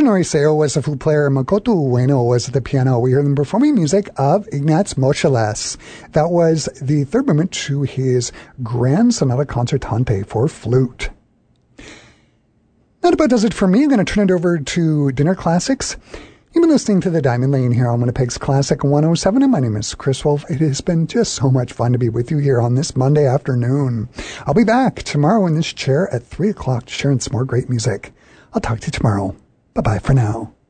Kazunori Seo was the flute player, and Makoto Ueno was the piano. We heard them performing music of Ignaz Moscheles. That was the third movement to his Grand Sonata Concertante for flute. That about does it for me. I'm going to turn it over to Dinner Classics. You've been listening to The Diamond Lane here on Winnipeg's Classic 107, and my name is Chris Wolf. It has been just so much fun to be with you here on this Monday afternoon. I'll be back tomorrow in this chair at 3 o'clock to share some more great music. I'll talk to you tomorrow. Bye-bye for now.